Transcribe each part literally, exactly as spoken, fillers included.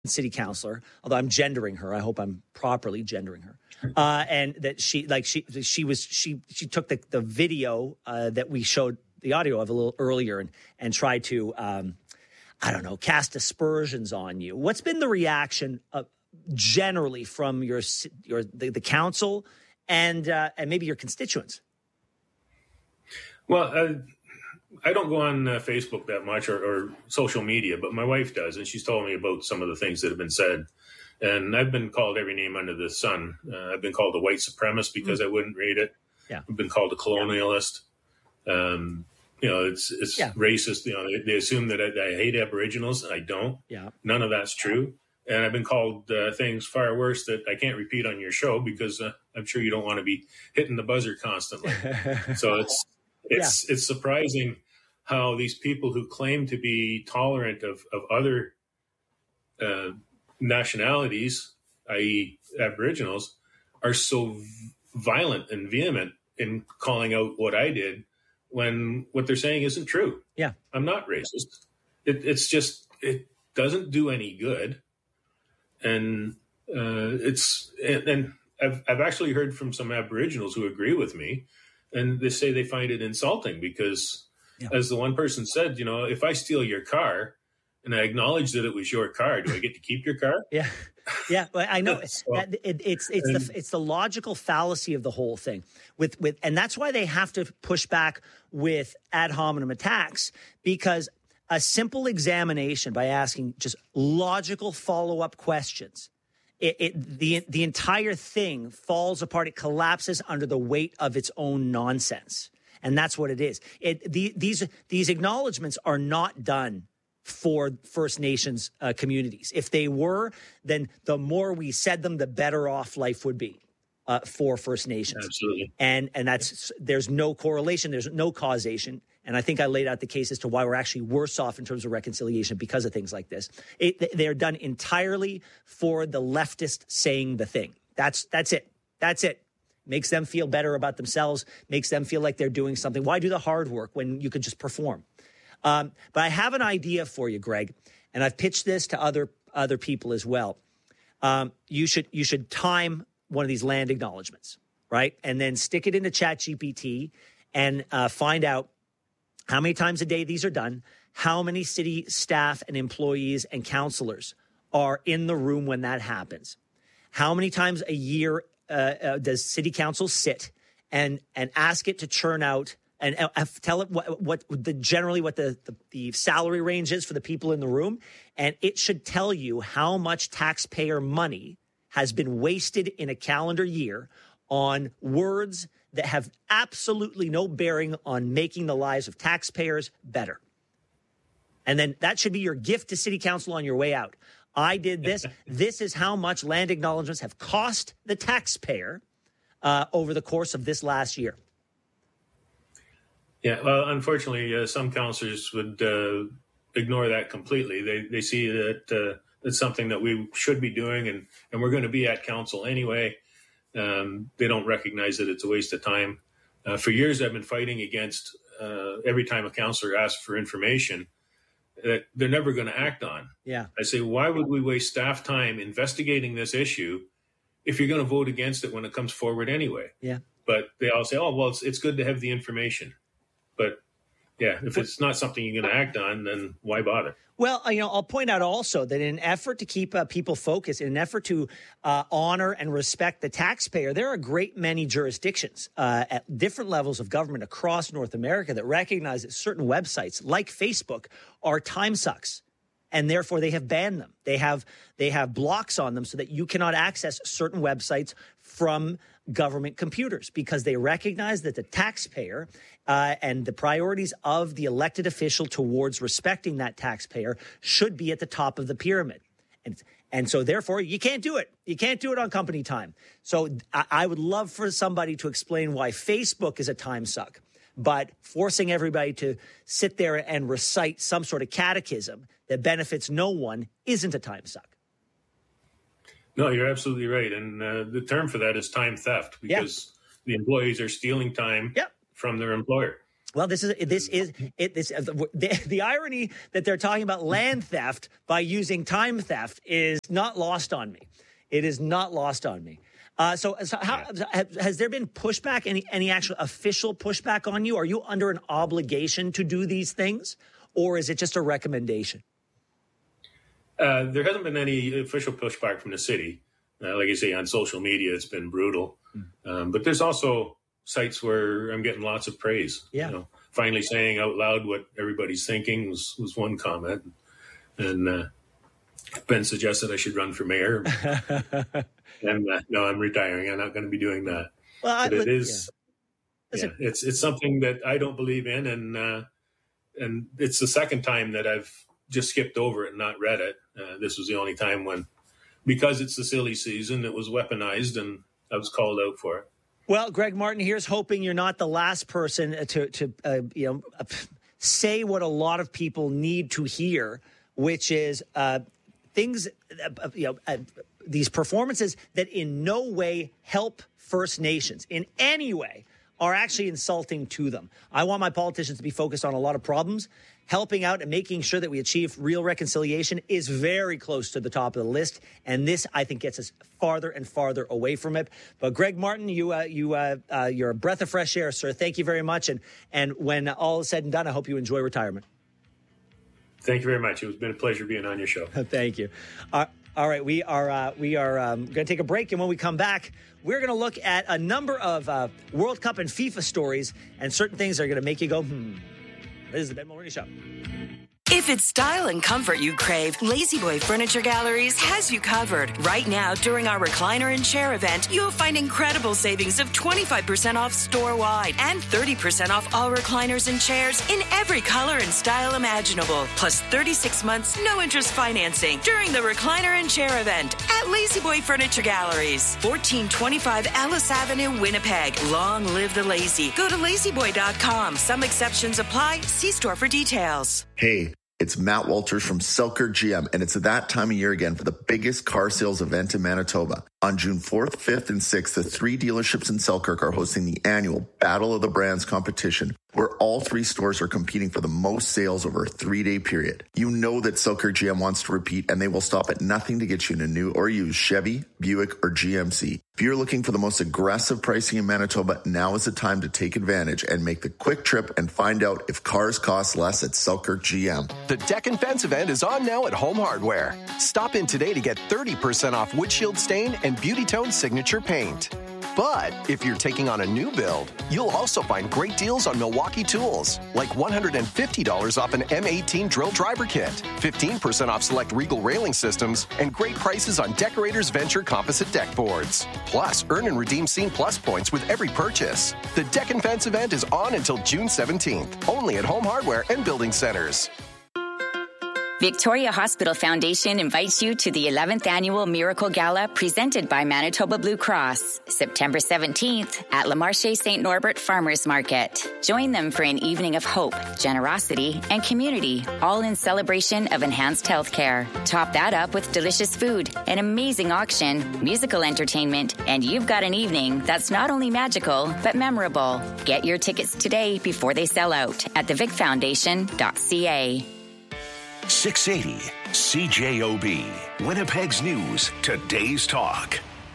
city councilor, although I'm gendering her. I hope I'm properly gendering her. Uh, and that she, like she, she was, she, she took the, the video uh, that we showed the audio of a little earlier and, and tried to, um, I don't know, cast aspersions on you. What's been the reaction uh, generally from your, your, the, the council and, uh, and maybe your constituents? Well, uh, I don't go on uh, Facebook that much or, or social media, but my wife does. And she's told me about some of the things that have been said. And I've been called every name under the sun. Uh, I've been called a white supremacist because mm. I wouldn't read it. Yeah. I've been called a colonialist. Um, you know, it's it's yeah. racist. You know, they, they assume that I, that I hate Aboriginals. I don't. Yeah. None of that's true. And I've been called uh, things far worse that I can't repeat on your show because uh, I'm sure you don't want to be hitting the buzzer constantly. So it's it's yeah. it's surprising how these people who claim to be tolerant of of other uh, nationalities, that is, Aboriginals, are so violent and vehement in calling out what I did when what they're saying isn't true. Yeah, I'm not racist. It, it's just it doesn't do any good, and uh, it's and, and I've I've actually heard from some Aboriginals who agree with me, and they say they find it insulting because, yeah. as the one person said, you know, if I steal your car and I acknowledge that it was your car, do I get to keep your car? Yeah. Yeah, well, I know so, that it, it's it's and, the it's the logical fallacy of the whole thing. With with and that's why they have to push back with ad hominem attacks, because a simple examination by asking just logical follow-up questions, it, it the the entire thing falls apart. It collapses under the weight of its own nonsense, and that's what it is. It the, these these acknowledgments are not done for First Nations uh, communities. If they were, then the more we said them, the better off life would be uh, for First Nations. Absolutely. And and that's there's no correlation, there's no causation. And I think I laid out the case as to why we're actually worse off in terms of reconciliation because of things like this. It, they're done entirely for the leftist saying the thing. That's that's it. That's it. Makes them feel better about themselves, makes them feel like they're doing something. Why do the hard work when you could just perform? Um, but I have an idea for you, Greg, and I've pitched this to other other people as well. Um, you should you should time one of these land acknowledgements, right? And then stick it into ChatGPT and uh, find out how many times a day these are done, how many city staff and employees and counselors are in the room when that happens, how many times a year uh, uh, does city council sit and and ask it to churn out and uh, tell it what, what the generally what the, the, the salary range is for the people in the room. And it should tell you how much taxpayer money has been wasted in a calendar year on words that have absolutely no bearing on making the lives of taxpayers better. And then that should be your gift to city council on your way out. I did this. This is how much land acknowledgements have cost the taxpayer uh, over the course of this last year. Yeah, well, unfortunately, uh, some councillors would uh, ignore that completely. They they see that uh, it's something that we should be doing, and, and we're going to be at council anyway. Um, they don't recognize that it's a waste of time. Uh, for years, I've been fighting against uh, every time a councillor asks for information that they're never going to act on. Yeah, I say, why would we waste staff time investigating this issue if you're going to vote against it when it comes forward anyway? Yeah, but they all say, oh, well, it's it's good to have the information. But, yeah, if it's not something you're going to act on, then why bother? Well, you know, I'll point out also that in an effort to keep uh, people focused, in an effort to uh, honor and respect the taxpayer, there are a great many jurisdictions uh, at different levels of government across North America that recognize that certain websites, like Facebook, are time sucks. And therefore, they have banned them. They have they have blocks on them so that you cannot access certain websites from government computers because they recognize that the taxpayer uh, and the priorities of the elected official towards respecting that taxpayer should be at the top of the pyramid. And, and so, therefore, you can't do it. You can't do it on company time. So I, I would love for somebody to explain why Facebook is a time suck. But forcing everybody to sit there and recite some sort of catechism that benefits no one isn't a time suck. No, you're absolutely right. And uh, the term for that is time theft because yeah. the employees are stealing time yeah. from their employer. Well, this is this is it. This the, the irony that they're talking about land theft by using time theft is not lost on me. It is not lost on me. Uh, so, so how, has there been pushback? Any any actual official pushback on you? Are you under an obligation to do these things, or is it just a recommendation? Uh, there hasn't been any official pushback from the city. Uh, like I say, on social media, it's been brutal. Um, but there's also sites where I'm getting lots of praise. Yeah. You know, finally saying out loud what everybody's thinking was, was one comment. And uh, Ben suggested I should run for mayor. and uh, no, I'm retiring. I'm not going to be doing that. Well, I, but it is, yeah. Yeah, it's it's something that I don't believe in, and uh, and it's the second time that I've just skipped over it and not read it. Uh, this was the only time when, because it's the silly season, it was weaponized, and I was called out for it. Well, Greg Martin, here's hoping you're not the last person to, to uh, you know, uh, say what a lot of people need to hear, which is uh, things, uh, you know, uh, these performances that in no way help First Nations in any way are actually insulting to them. I want my politicians to be focused on a lot of problems. Helping out and making sure that we achieve real reconciliation is very close to the top of the list. And this, I think, gets us farther and farther away from it. But Greg Martin, you, uh, you, uh, uh, you're a breath of fresh air, sir. Thank you very much. And, and when all is said and done, I hope you enjoy retirement. Thank you very much. It's been a pleasure being on your show. Thank you. Uh, all right, we are uh, we are um, going to take a break, and when we come back, we're going to look at a number of uh, World Cup and FIFA stories, and certain things that are going to make you go, hmm. This is the Ben Mulroney Show. If it's style and comfort you crave, Lazy Boy Furniture Galleries has you covered. Right now, during our recliner and chair event, you'll find incredible savings of twenty-five percent off store-wide and thirty percent off all recliners and chairs in every color and style imaginable. Plus thirty-six months, no-interest financing during the recliner and chair event at Lazy Boy Furniture Galleries. fourteen twenty-five Ellis Avenue, Winnipeg. Long live the lazy. Go to lazy boy dot com. Some exceptions apply. See store for details. Hey. It's Matt Walters from Selkirk G M, and it's that time of year again for the biggest car sales event in Manitoba. On June fourth, fifth, and sixth, the three dealerships in Selkirk are hosting the annual Battle of the Brands competition, where all three stores are competing for the most sales over a three-day period. You know that Selkirk G M wants to repeat, and they will stop at nothing to get you in a new or used Chevy, Buick, or G M C. If you're looking for the most aggressive pricing in Manitoba, now is the time to take advantage and make the quick trip and find out if cars cost less at Selkirk G M. The Deck and Fence event is on now at Home Hardware. Stop in today to get thirty percent off windshield stain and Beauty Tone signature paint. But if you're taking on a new build, you'll also find great deals on Milwaukee tools, like one hundred fifty dollars off an M eighteen drill driver kit, fifteen percent off select Regal railing systems, and great prices on Decorators Venture composite deck boards. Plus, earn and redeem Scene Plus points with every purchase. The Deck and Fence event is on until June seventeenth, only at Home Hardware and Building Centers. Victoria Hospital Foundation invites you to the eleventh Annual Miracle Gala presented by Manitoba Blue Cross, September seventeenth at Le Marché Saint Norbert Farmers Market. Join them for an evening of hope, generosity, and community, all in celebration of enhanced healthcare. Top that up with delicious food, an amazing auction, musical entertainment, and you've got an evening that's not only magical, but memorable. Get your tickets today before they sell out at the vic foundation dot c a. six eighty C J O B, Winnipeg's News, Today's Talk.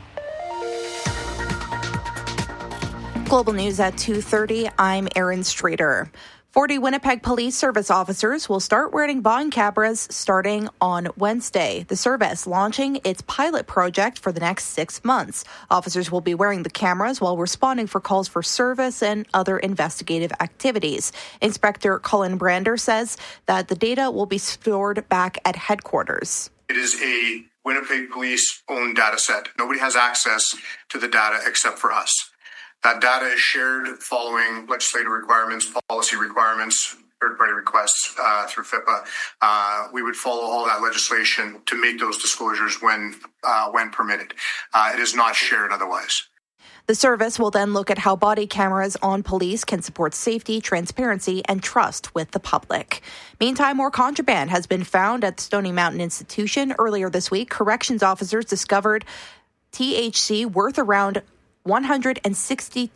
Global News at two thirty, I'm Erin Strader. forty Winnipeg Police Service officers will start wearing bond cameras starting on Wednesday. The service launching its pilot project for the next six months. Officers will be wearing the cameras while responding for calls for service and other investigative activities. Inspector Colin Brander says that the data will be stored back at headquarters. It is a Winnipeg Police-owned data set. Nobody has access to the data except for us. That data is shared following legislative requirements, policy requirements, third-party requests uh, through FIPA. Uh, we would follow all that legislation to make those disclosures when uh, when permitted. Uh, it is not shared otherwise. The service will then look at how body cameras on police can support safety, transparency, and trust with the public. Meantime, more contraband has been found at the Stony Mountain Institution. Earlier this week, corrections officers discovered T H C worth around one hundred sixty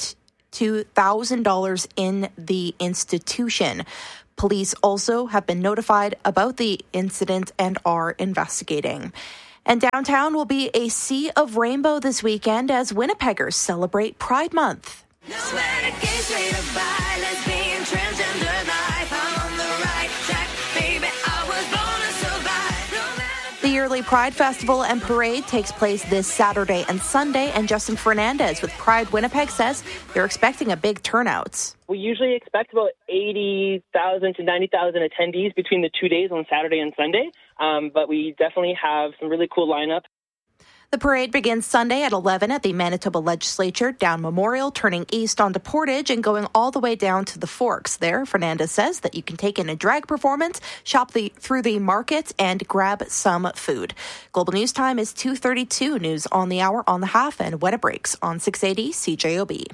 to one thousand dollars in the institution. Police also have been notified about the incident and are investigating. And downtown will be a sea of rainbow this weekend as Winnipeggers celebrate Pride Month. No matter gay, straight or bi, lesbian, transgender life, I'm on the right track, baby, I was born to survive. No matter... The yearly Pride Festival and Parade takes place this Saturday and Sunday, and Justin Fernandez with Pride Winnipeg says they're expecting a big turnout. We usually expect about eighty thousand to ninety thousand attendees between the two days on Saturday and Sunday, um, but we definitely have some really cool lineup. The parade begins Sunday at eleven at the Manitoba Legislature, down Memorial, turning east onto Portage and going all the way down to the Forks. There, Fernandez says that you can take in a drag performance, shop the, through the market, and grab some food. Global News Time is two thirty-two. News on the hour, on the half, and when it breaks on six eighty C J O B.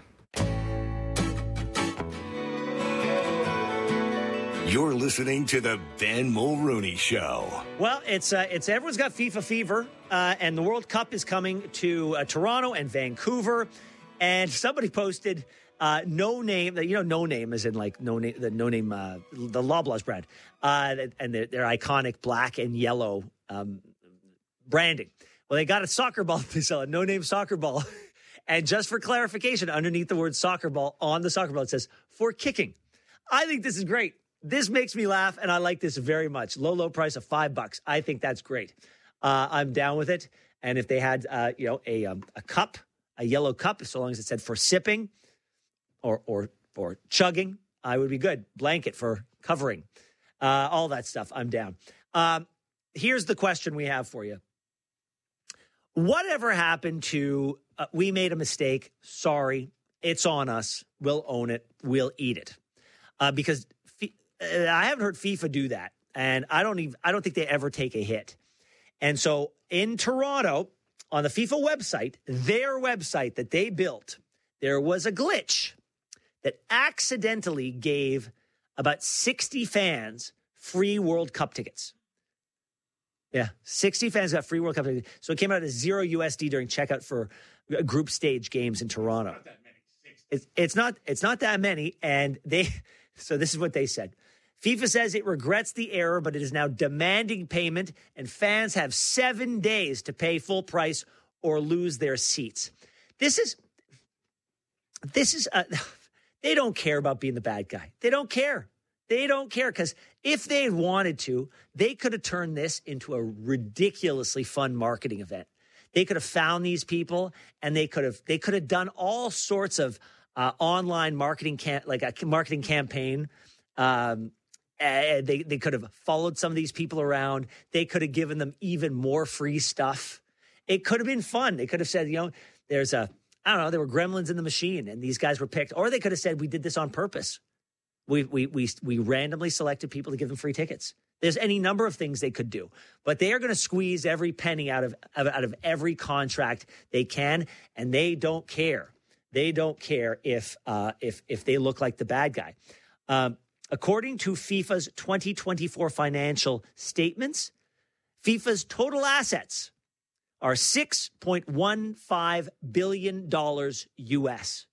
You're listening to the Ben Mulrooney Show. Well, it's uh, it's everyone's got FIFA fever, uh, and the World Cup is coming to uh, Toronto and Vancouver. And somebody posted uh, no name, you know, no name is in like no name, the no name, uh, the Loblaws brand, uh, and their, their iconic black and yellow um, branding. Well, they got a soccer ball. They sell a no name soccer ball, and just for clarification, underneath the word soccer ball on the soccer ball, it says for kicking. I think this is great. This makes me laugh, and I like this very much. Low, low price of five bucks. I think that's great. Uh, I'm down with it. And if they had, uh, you know, a um, a cup, a yellow cup, so long as it said for sipping or or or chugging, I would be good. Blanket for covering, uh, all that stuff. I'm down. Um, here's the question we have for you. Whatever happened to uh, we made a mistake? Sorry, it's on us. We'll own it. We'll eat it. Uh, because I haven't heard FIFA do that, and I don't even I don't think they ever take a hit. And so in Toronto, on the FIFA website, their website that they built, there was a glitch that accidentally gave about sixty fans free World Cup tickets. Yeah, sixty fans got free World Cup tickets. So it came out as zero U S D during checkout for group stage games in Toronto. Not that many. It's, it's not it's not that many, and they so this is what they said. FIFA says it regrets the error, but it is now demanding payment, and fans have seven days to pay full price or lose their seats. This is, this is, uh, they don't care about being the bad guy. They don't care. They don't care, because if they had wanted to, they could have turned this into a ridiculously fun marketing event. They could have found these people, and they could have, they could have done all sorts of uh, online marketing, cam- like a marketing campaign. Um, Uh, they they could have followed some of these people around. They could have given them even more free stuff. It could have been fun. They could have said, you know, there's a, I don't know, there were gremlins in the machine and these guys were picked. Or they could have said, we did this on purpose. We we we we randomly selected people to give them free tickets. There's any number of things they could do. But they are going to squeeze every penny out of out of every contract they can, and they don't care. They don't care if uh, if if they look like the bad guy. Um According to FIFA's twenty twenty-four financial statements, FIFA's total assets are six point one five billion dollars U S.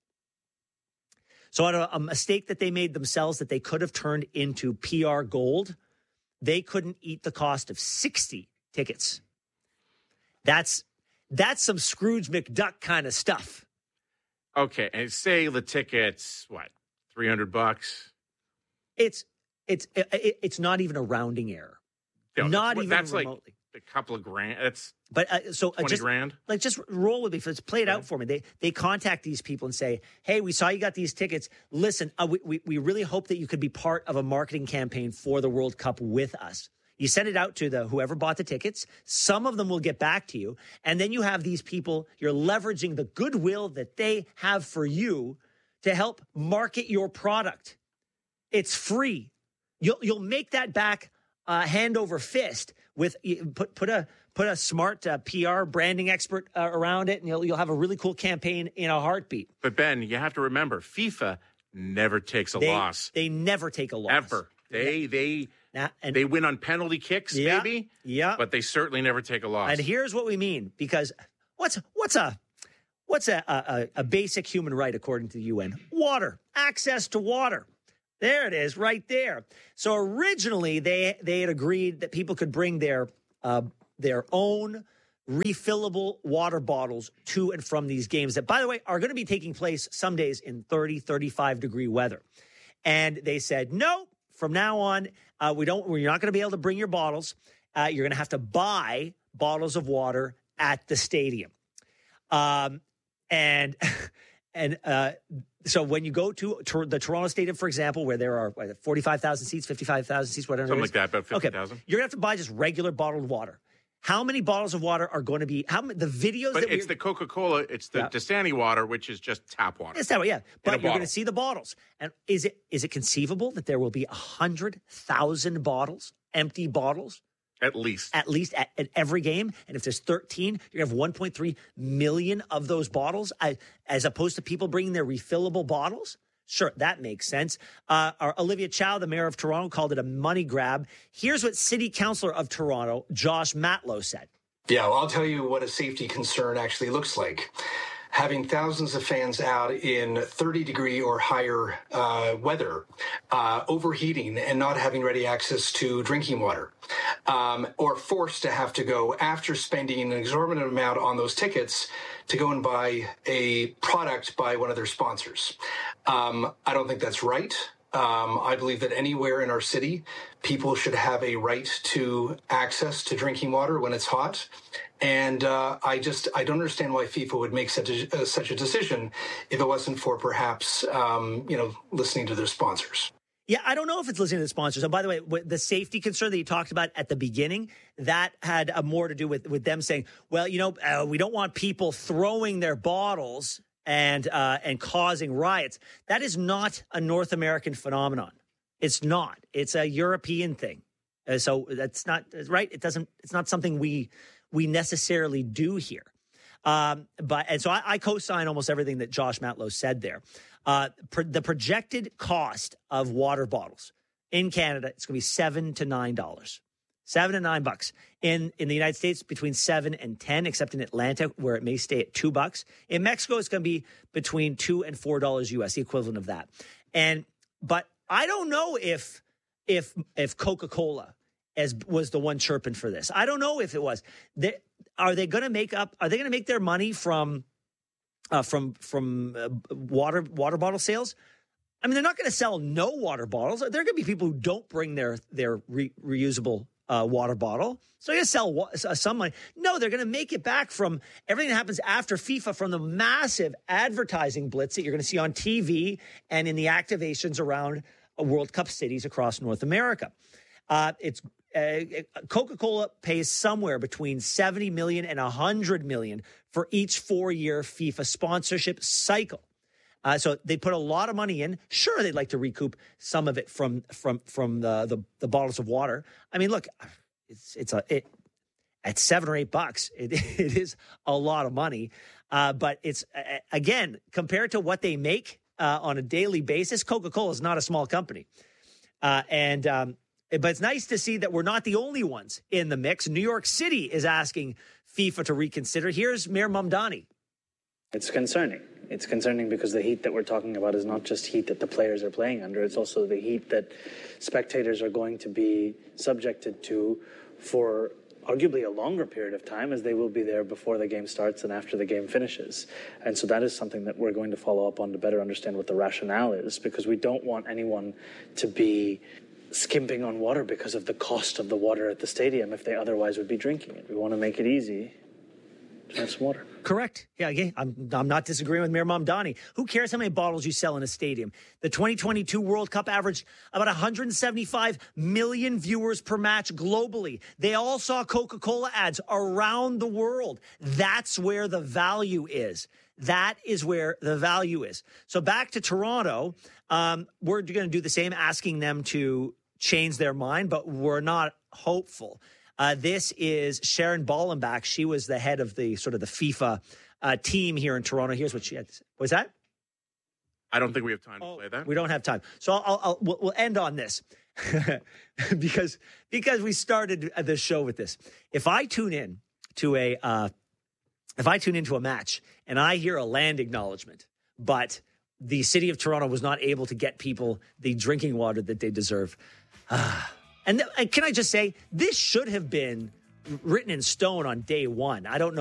So on a, a mistake that they made themselves that they could have turned into P R gold, they couldn't eat the cost of sixty tickets. That's that's some Scrooge McDuck kind of stuff. Okay, and say the tickets, what, three hundred bucks? It's it's it, it's not even a rounding error. No, not that's, even that's remotely. Like a couple of grand. That's but uh, so twenty uh, just, grand. Like just roll with me. Let's play it yeah. out for me. They they contact these people and say, "Hey, we saw you got these tickets. Listen, uh, we, we we really hope that you could be part of a marketing campaign for the World Cup with us." You send it out to the whoever bought the tickets. Some of them will get back to you, and then you have these people. You're leveraging the goodwill that they have for you to help market your product. It's free. You'll you'll make that back uh, hand over fist with put put a put a smart uh, P R branding expert uh, around it, and you'll you'll have a really cool campaign in a heartbeat. But Ben, you have to remember, FIFA never takes a they, loss. They never take a loss ever. They yeah. they now, and, they win on penalty kicks, yeah, maybe. Yeah, but they certainly never take a loss. And here's what we mean, because what's what's a what's a, a, a basic human right according to the U N? Water, access to water. There it is, right there. So originally, they they had agreed that people could bring their uh, their own refillable water bottles to and from these games that, by the way, are going to be taking place some days in thirty, thirty-five degree weather. And they said, no, from now on, uh, we don't. You're not going to be able to bring your bottles. Uh, you're going to have to buy bottles of water at the stadium. Um, and and uh, so when you go to, to the Toronto Stadium, for example, where there are what, forty-five thousand seats, fifty-five thousand seats, whatever Something it is. like that, about fifty thousand. Okay. You're going to have to buy just regular bottled water. How many bottles of water are going to be, how many, the videos But that it's the Coca-Cola, it's the Yeah. Dasani water, which is just tap water. It's that way, yeah. But you're bottle. going to see the bottles. And is it is it conceivable that there will be one hundred thousand bottles, empty bottles, At least. at least at, at every game? And if there's thirteen, you're going to have one point three million of those bottles, uh, as opposed to people bringing their refillable bottles? Sure, that makes sense. Uh, our Olivia Chow, the mayor of Toronto, called it a money grab. Here's what City Councillor of Toronto, Josh Matlow, said. Yeah, well, I'll tell you what a safety concern actually looks like. Having thousands of fans out in thirty degree or higher uh, weather, uh, overheating and not having ready access to drinking water, um, or forced to have to go after spending an exorbitant amount on those tickets to go and buy a product by one of their sponsors. Um, I don't think that's right. Um, I believe that anywhere in our city, people should have a right to access to drinking water when it's hot. And uh, I just I don't understand why FIFA would make such a, uh, such a decision if it wasn't for perhaps, um, you know, listening to their sponsors. Yeah, I don't know if it's listening to the sponsors. And by the way, with the safety concern that you talked about at the beginning, that had uh, more to do with, with them saying, well, you know, uh, we don't want people throwing their bottles and uh, and causing riots. That is not a North American phenomenon. It's not. It's a European thing. Uh, so that's not right. It doesn't. It's not something we we necessarily do here. Um, but and so I, I co-sign almost everything that Josh Matlow said there. Uh, pro- the projected cost of water bottles in Canada, it's going to be seven to nine dollars. Seven to nine bucks. In in the United States, between seven and ten, except in Atlanta, where it may stay at two bucks. In Mexico, it's going to be between two and four dollars U S, the equivalent of that. And but I don't know if if if Coca-Cola as was the one chirping for this. I don't know if it was. They, are they going to make up? Are they going to make their money from uh, from from uh, water water bottle sales? I mean, they're not going to sell no water bottles. There are going to be people who don't bring their their re- reusable uh, water bottle. So they're going to sell wa- uh, some money. No, they're going to make it back from everything that happens after FIFA, from the massive advertising blitz that you're going to see on T V and in the activations around uh, World Cup cities across North America. Uh, it's uh, Coca-Cola pays somewhere between seventy million and one hundred million for each four-year FIFA sponsorship cycle. Uh, so they put a lot of money in. Sure, they'd like to recoup some of it from from from the the, the bottles of water. I mean, look, it's it's a it at seven or eight bucks. It it is a lot of money, uh, but it's uh, again compared to what they make uh, on a daily basis. Coca-Cola is not a small company, uh, and um, but it's nice to see that we're not the only ones in the mix. New York City is asking FIFA to reconsider. Here's Mayor Mamdani. It's concerning. It's concerning because the heat that we're talking about is not just heat that the players are playing under. It's also the heat that spectators are going to be subjected to for arguably a longer period of time, as they will be there before the game starts and after the game finishes. And so that is something that we're going to follow up on to better understand what the rationale is, because we don't want anyone to be skimping on water because of the cost of the water at the stadium if they otherwise would be drinking it. We want to make it easy to have some water. Correct. Yeah, yeah, I'm I'm not disagreeing with Mayor Mamdani. Who cares how many bottles you sell in a stadium? The twenty twenty-two World Cup averaged about one hundred seventy-five million viewers per match globally. They all saw Coca-Cola ads around the world. That's where the value is. That is where the value is. So back to Toronto, um, we're going to do the same, asking them to change their mind, but we're not hopeful. Uh, this is Sharon Ballenbach. She was the head of the sort of the FIFA uh, team here in Toronto. Here's what she had to say. Was that? I don't think we have time to play that. We don't have time. So I'll, I'll, I'll we'll, we'll end on this because because we started the show with this. If I tune in to a uh, if I tune into a match and I hear a land acknowledgement, but the city of Toronto was not able to get people the drinking water that they deserve. Ah. And, th- and can I just say, this should have been written in stone on day one. I don't know.